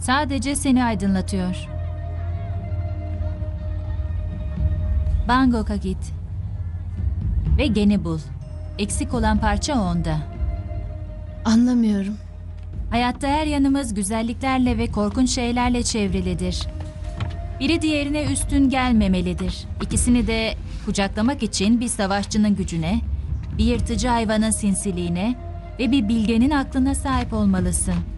Sadece seni aydınlatıyor. Bangkok'a git. Ve geni bul. Eksik olan parça onda. Anlamıyorum. Hayatta her yanımız güzelliklerle ve korkunç şeylerle çevrilidir. Biri diğerine üstün gelmemelidir. İkisini de kucaklamak için bir savaşçının gücüne, bir yırtıcı hayvanın sinsiliğine ve bir bilgenin aklına sahip olmalısın.